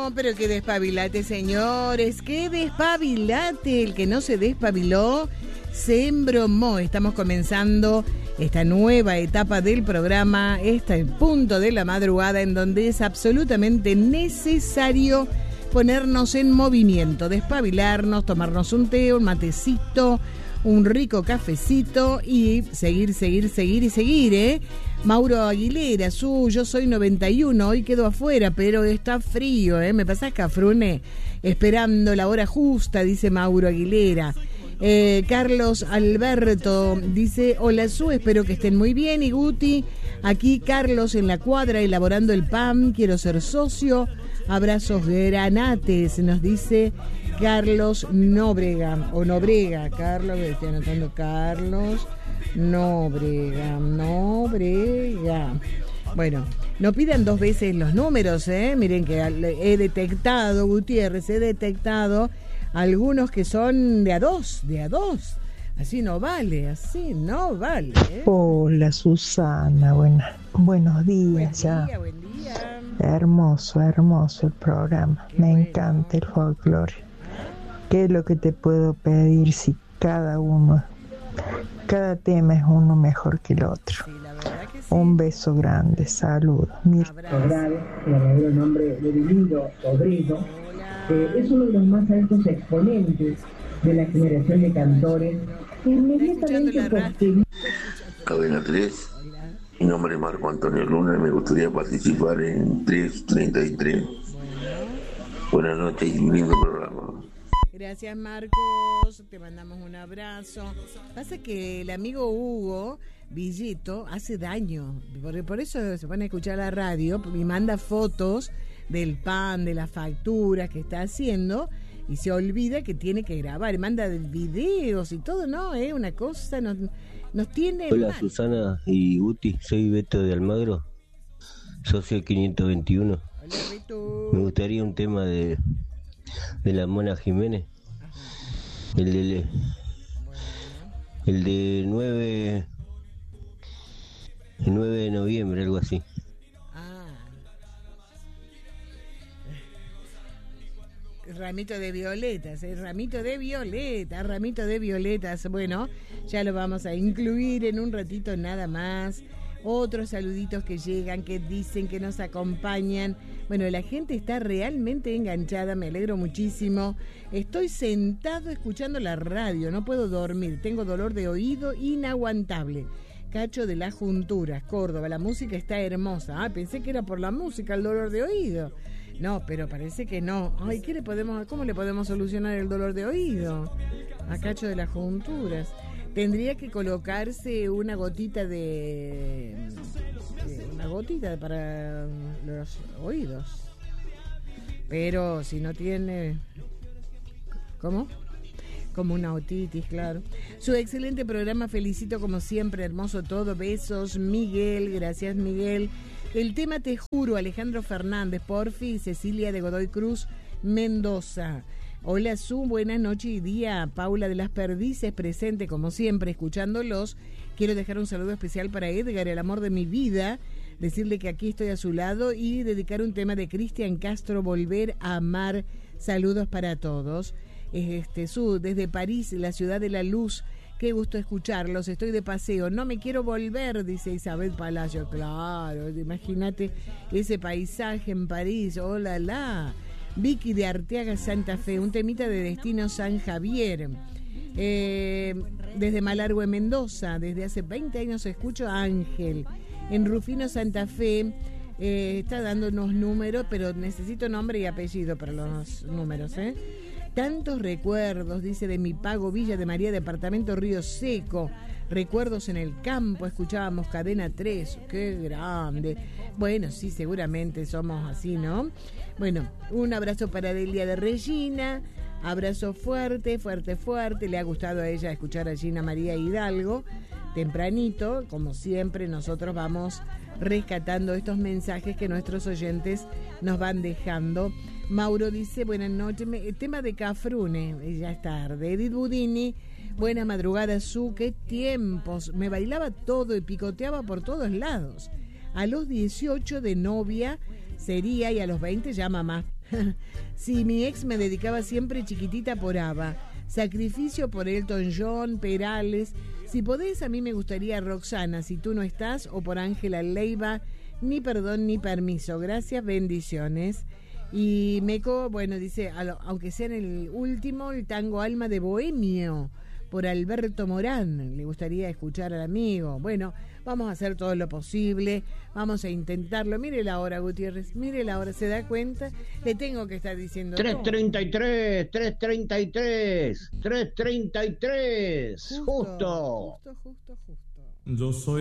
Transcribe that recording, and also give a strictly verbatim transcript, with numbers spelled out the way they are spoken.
No, pero que despabilate, señores, que despabilate. El que no se despabiló se embromó. Estamos comenzando esta nueva etapa del programa, este punto de la madrugada en donde es absolutamente necesario ponernos en movimiento, despabilarnos, tomarnos un té, un matecito, un rico cafecito y seguir, seguir, seguir y seguir, ¿eh? Mauro Aguilera, su, yo soy noventa y uno, hoy quedo afuera, pero está frío, ¿eh? ¿Me pasás, Cafrune? Esperando la hora justa, dice Mauro Aguilera. Eh, Carlos Alberto dice, hola, Su, espero que estén muy bien. Y Guti, aquí Carlos en la cuadra elaborando el pan, quiero ser socio. Abrazos granates, nos dice Carlos Nóbrega, o Nobrega, Carlos, estoy anotando Carlos Nóbrega, Nóbrega. Bueno, no pidan dos veces los números, ¿eh? Miren que he detectado, Gutiérrez, he detectado algunos que son de a dos, de a dos. Así no vale, así no vale, ¿eh? Hola, Susana, buena, buenos días. Buen ya. día, buen día. Hermoso, hermoso el programa. Qué Me bueno. encanta el folclore. ¿Qué es lo que te puedo pedir si cada uno, cada tema es uno mejor que el otro? Sí, la verdad que sí. Un beso grande, saludos. Mir- Abrazo. Sobrado, el verdadero nombre de Divino Sobrino, eh, es uno de los más altos exponentes de la generación de cantores. Inmediatamente la radio? posterior. Cadena tres, Hola. mi nombre es Marco Antonio Luna y me gustaría participar en tres treinta y tres. Bueno, Buenas noches y lindo programa. gracias, Marcos, te mandamos un abrazo. Pasa que el amigo Hugo Villito hace daño, por, por eso se pone a escuchar la radio y manda fotos del pan, de las facturas que está haciendo y se olvida que tiene que grabar, manda videos y todo, no, es eh, una cosa, nos, nos tiene Hola, mal. Susana y Guti, soy Beto de Almagro, socio quinientos veintiuno. Hola, Beto. Me gustaría un tema de, de la Mona Jiménez, Ajá. el de, Bueno, el de nueve, el nueve de noviembre, algo así. ah. Ramito de violetas, ¿eh? Ramito de violetas, ramito de violetas. Bueno, ya lo vamos a incluir en un ratito nada más. Otros saluditos que llegan, que dicen que nos acompañan. Bueno, la gente está realmente enganchada, me alegro muchísimo. Estoy sentado escuchando la radio, no puedo dormir, tengo dolor de oído inaguantable. Cacho de las Junturas, Córdoba, la música está hermosa. Ah, pensé que era por la música el dolor de oído. No, pero parece que no. Ay, ¿qué le podemos, cómo le podemos solucionar el dolor de oído? A Cacho de las Junturas. Tendría que colocarse una gotita de, de una gotita para los oídos. Pero si no tiene, ¿cómo? Como una otitis, claro. Su excelente programa, felicito como siempre, hermoso todo. Besos, Miguel, gracias, Miguel. El tema Te Juro, Alejandro Fernández, Porfi y Cecilia de Godoy Cruz, Mendoza. Hola, Su, buenas noches y día. Paula de las Perdices, presente como siempre, escuchándolos. Quiero dejar un saludo especial para Edgar, el amor de mi vida. Decirle que aquí estoy a su lado y dedicar un tema de Cristian Castro, Volver a Amar. Saludos para todos. Este, Su, desde París, la ciudad de la luz. Qué gusto escucharlos, estoy de paseo, no me quiero volver, dice Isabel Palacio. Claro, imagínate ese paisaje en París, hola la. Vicky de Arteaga, Santa Fe, un temita de Destino San Javier. Eh, desde Malargüe, Mendoza, desde hace veinte años escucho a Ángel. En Rufino, Santa Fe, eh, está dando unos números, pero necesito nombre y apellido para los números, ¿eh? Tantos recuerdos, dice, de mi pago, Villa de María, departamento Río Seco. Recuerdos en el campo, escuchábamos Cadena tres. ¡Qué grande! Bueno, sí, seguramente somos así, ¿no? Bueno, un abrazo para Delia de Regina. Abrazo fuerte, fuerte, fuerte. Le ha gustado a ella escuchar a Gina María Hidalgo. Tempranito, como siempre, nosotros vamos rescatando estos mensajes que nuestros oyentes nos van dejando. Mauro dice, buenas noches, el tema de Cafrune, ya es tarde. Edith Budini, buenas madrugadas, Su, qué tiempos, me bailaba todo y picoteaba por todos lados. A los dieciocho de novia sería y a los veinte ya mamá. Si mi ex me dedicaba siempre Chiquitita por ABBA, Sacrificio por Elton John, Perales. Si podés, a mí me gustaría Roxana, Si tú no estás, o por Ángela Leiva, Ni perdón ni permiso. Gracias, bendiciones. Y Meco, bueno, dice, aunque sea en el último, el tango Alma de Bohemio, por Alberto Morán. Le gustaría escuchar al amigo. Bueno, vamos a hacer todo lo posible, vamos a intentarlo. Mire la hora, Gutiérrez, mire la hora, ¿se da cuenta? Le tengo que estar diciendo tres treinta y tres, tres treinta y tres, tres treinta y tres, justo. Justo, justo, justo. Yo soy